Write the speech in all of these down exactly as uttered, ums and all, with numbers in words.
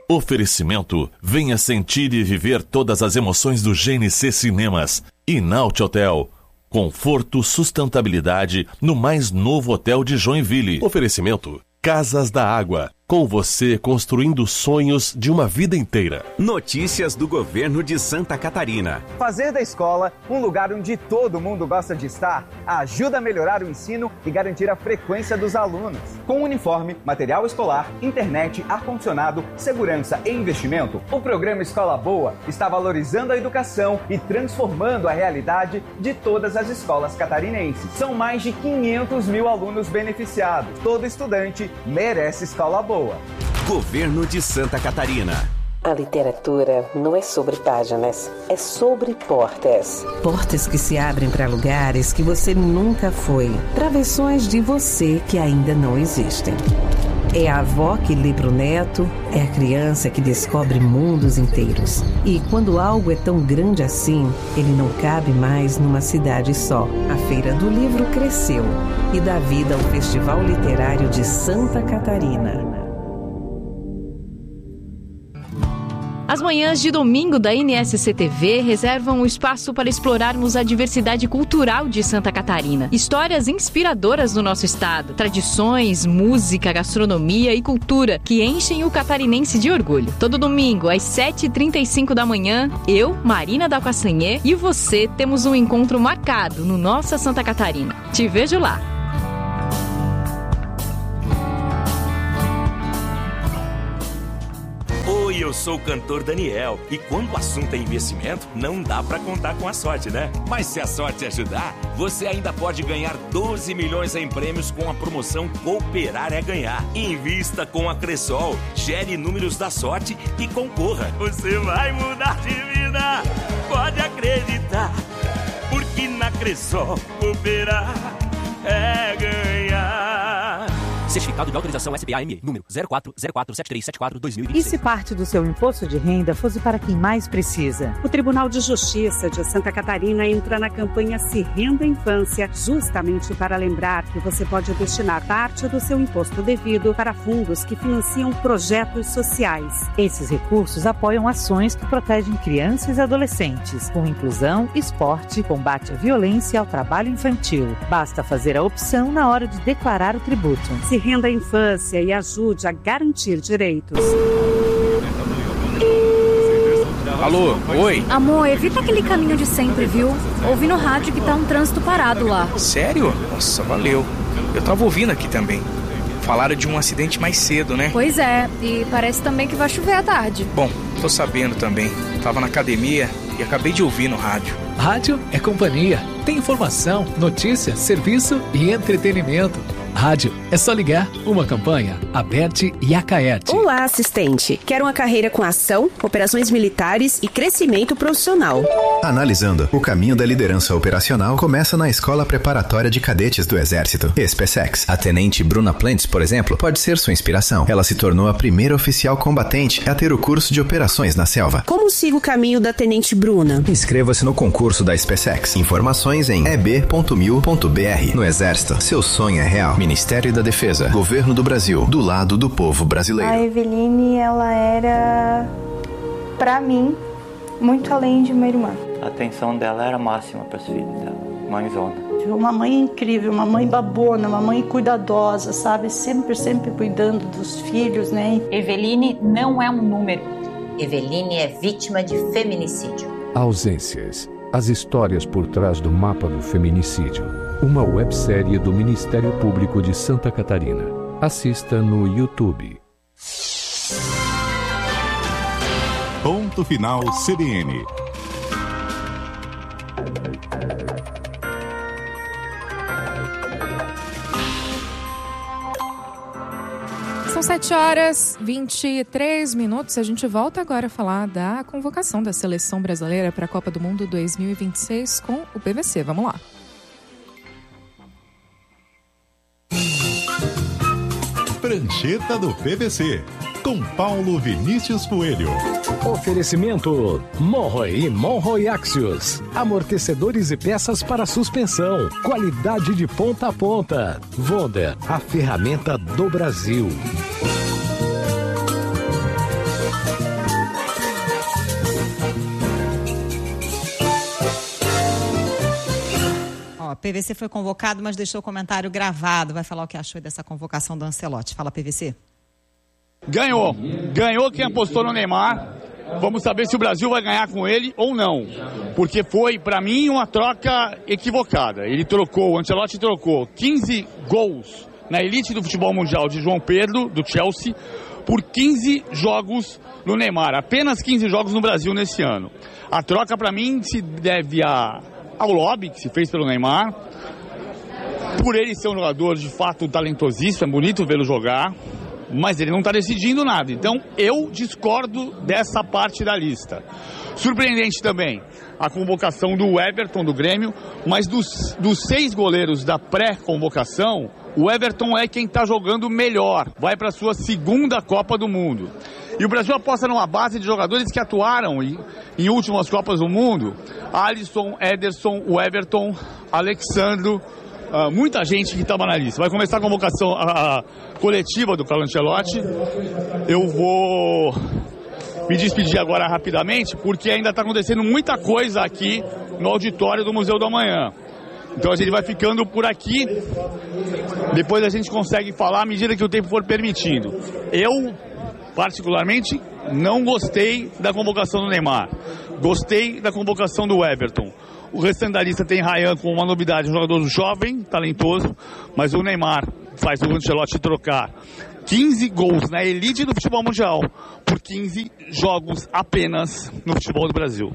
Oferecimento: venha sentir e viver todas as emoções do G N C Cinemas. E Naut Hotel. Conforto, sustentabilidade no mais novo hotel de Joinville. Oferecimento: Casas da Água. Com você construindo sonhos de uma vida inteira. Notícias do governo de Santa Catarina. Fazer da escola um lugar onde todo mundo gosta de estar ajuda a melhorar o ensino e garantir a frequência dos alunos. Com uniforme, material escolar, internet, ar-condicionado, segurança e investimento, o programa Escola Boa está valorizando a educação e transformando a realidade de todas as escolas catarinenses. São mais de quinhentos mil alunos beneficiados. Todo estudante merece escola boa. Governo de Santa Catarina. A literatura não é sobre páginas, é sobre portas. Portas que se abrem para lugares que você nunca foi, para versões de você que ainda não existem. É a avó que lê para o neto, é a criança que descobre mundos inteiros. E quando algo é tão grande assim, ele não cabe mais numa cidade só. A Feira do Livro cresceu e dá vida ao Festival Literário de Santa Catarina. As manhãs de domingo da N S C T V reservam um espaço para explorarmos a diversidade cultural de Santa Catarina. Histórias inspiradoras do nosso estado, tradições, música, gastronomia e cultura que enchem o catarinense de orgulho. Todo domingo, às sete e trinta e cinco da manhã, eu, Marina da Castanhê, e você temos um encontro marcado no Nossa Santa Catarina. Te vejo lá! Eu sou o cantor Daniel e quando o assunto é investimento, não dá pra contar com a sorte, né? Mas se a sorte ajudar, você ainda pode ganhar doze milhões em prêmios com a promoção Cooperar é Ganhar. Invista com a Cressol, gere números da sorte e concorra. Você vai mudar de vida, pode acreditar, porque na Cressol Cooperar é ganhar. Certificado de autorização S B A M E, número zero quatro zero quatro sete três sete quatro dois mil e vinte e seis. E se parte do seu imposto de renda fosse para quem mais precisa? O Tribunal de Justiça de Santa Catarina entra na campanha Se Renda Infância, justamente para lembrar que você pode destinar parte do seu imposto devido para fundos que financiam projetos sociais. Esses recursos apoiam ações que protegem crianças e adolescentes, com inclusão, esporte, combate à violência e ao trabalho infantil. Basta fazer a opção na hora de declarar o tributo. Se renda a infância e ajude a garantir direitos. Alô, oi? Amor, evita aquele caminho de sempre, viu? Ouvi no rádio que tá um trânsito parado lá. Sério? Nossa, valeu. Eu tava ouvindo aqui também. Falaram de um acidente mais cedo, né? Pois é, e parece também que vai chover à tarde. Bom, tô sabendo também. Tava na academia e acabei de ouvir no rádio. Rádio é companhia. Tem informação, notícia, serviço e entretenimento. Rádio, é só ligar. Uma campanha, Aberte e Acaerte. Olá, assistente. Quer uma carreira com ação, operações militares e crescimento profissional. Analisando, o caminho da liderança operacional começa na Escola Preparatória de Cadetes do Exército, SpaceX. A tenente Bruna Plentes, por exemplo, pode ser sua inspiração. Ela se tornou a primeira oficial combatente a ter o curso de operações na selva. Como siga o caminho da tenente Bruna? Inscreva-se no concurso da SpaceX. Informações em e b ponto mil ponto b r. No Exército, seu sonho é real. Ministério da Defesa, Governo do Brasil, do lado do povo brasileiro. A Eveline, ela era, pra mim, muito além de uma irmã. A atenção dela era máxima para os filhos dela, mãezona. Uma mãe incrível, uma mãe babona, uma mãe cuidadosa, sabe? Sempre, sempre cuidando dos filhos, né? Eveline não é um número. Eveline é vítima de feminicídio. Ausências. As histórias por trás do mapa do feminicídio. Uma websérie do Ministério Público de Santa Catarina. Assista no YouTube. Ponto final C B N. São sete horas e vinte e três minutos. A gente volta agora a falar da convocação da Seleção Brasileira para a Copa do Mundo dois mil e vinte e seis com o P V C. Vamos lá. Prancheta do P V C, com Paulo Vinícius Coelho. Oferecimento Monroe e Monroe Axios. Amortecedores e peças para suspensão. Qualidade de ponta a ponta. Wonder, a ferramenta do Brasil. P V C foi convocado, mas deixou o comentário gravado. Vai falar o que achou dessa convocação do Ancelotti. Fala, P V C. Ganhou. Ganhou quem apostou no Neymar. Vamos saber se o Brasil vai ganhar com ele ou não. Porque foi, para mim, uma troca equivocada. Ele trocou, o Ancelotti trocou quinze gols na elite do futebol mundial de João Pedro, do Chelsea, por quinze jogos no Neymar. Apenas quinze jogos no Brasil nesse ano. A troca, para mim, se deve a, ao lobby que se fez pelo Neymar. Por ele ser um jogador, de fato, talentosíssimo, é bonito vê-lo jogar. Mas ele não está decidindo nada. Então, eu discordo dessa parte da lista. Surpreendente também a convocação do Everton, do Grêmio, mas dos, dos seis goleiros da pré-convocação, o Everton é quem está jogando melhor. Vai para a sua segunda Copa do Mundo. E o Brasil aposta numa base de jogadores que atuaram em, em últimas Copas do Mundo. Alisson, Ederson, o Everton, Alexandro... Uh, muita gente que estava na lista. Vai começar a convocação a, a coletiva do Carlo Ancelotti. Eu vou me despedir agora rapidamente, porque ainda está acontecendo muita coisa aqui no auditório do Museu do Amanhã. Então a gente vai ficando por aqui. Depois a gente consegue falar à medida que o tempo for permitindo. Eu, particularmente, não gostei da convocação do Neymar. Gostei da convocação do Everton. O restante da lista tem Ryan com uma novidade, um jogador jovem, talentoso, mas o Neymar faz o Ancelotti trocar quinze gols na elite do futebol mundial por quinze jogos apenas no futebol do Brasil.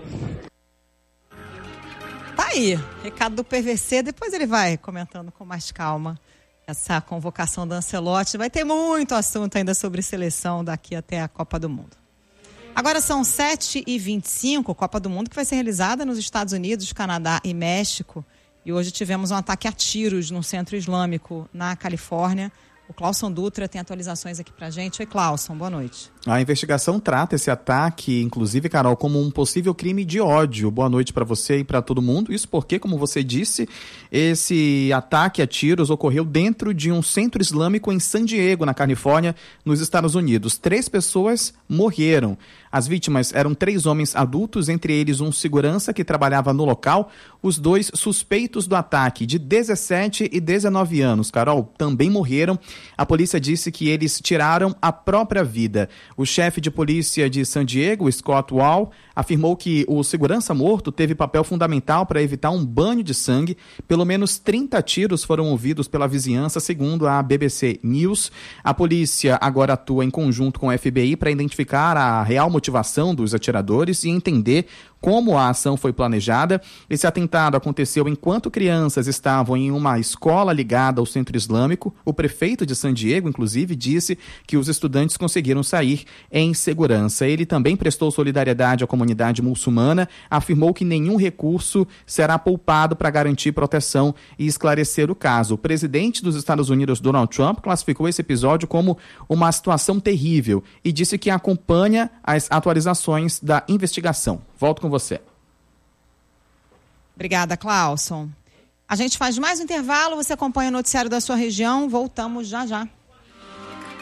Tá aí, recado do P V C, depois ele vai comentando com mais calma essa convocação do Ancelotti. Vai ter muito assunto ainda sobre seleção daqui até a Copa do Mundo. Agora são sete e vinte e cinco, Copa do Mundo que vai ser realizada nos Estados Unidos, Canadá e México. E hoje tivemos um ataque a tiros no centro islâmico na Califórnia. O Clauson Dutra tem atualizações aqui pra gente. Oi, Clauson, boa noite. A investigação trata esse ataque, inclusive, Carol, como um possível crime de ódio. Boa noite para você e para todo mundo. Isso porque, como você disse, esse ataque a tiros ocorreu dentro de um centro islâmico em San Diego, na Califórnia, nos Estados Unidos. Três pessoas morreram. As vítimas eram três homens adultos, entre eles um segurança que trabalhava no local. Os dois suspeitos do ataque, de dezessete e dezenove anos, Carol, também morreram. A polícia disse que eles tiraram a própria vida. O chefe de polícia de San Diego, Scott Wall, afirmou que o segurança morto teve papel fundamental para evitar um banho de sangue. Pelo menos trinta tiros foram ouvidos pela vizinhança, segundo a B B C News. A polícia agora atua em conjunto com o F B I para identificar a real motivação dos atiradores e entender como a ação foi planejada. Esse atentado aconteceu enquanto crianças estavam em uma escola ligada ao centro islâmico. O prefeito de San Diego, inclusive, disse que os estudantes conseguiram sair em segurança. Ele também prestou solidariedade à comunidade muçulmana, afirmou que nenhum recurso será poupado para garantir proteção e esclarecer o caso. O presidente dos Estados Unidos, Donald Trump, classificou esse episódio como uma situação terrível e disse que acompanha as atualizações da investigação. Volto com você. Obrigada, Clauson. A gente faz mais um intervalo, você acompanha o noticiário da sua região, voltamos já já.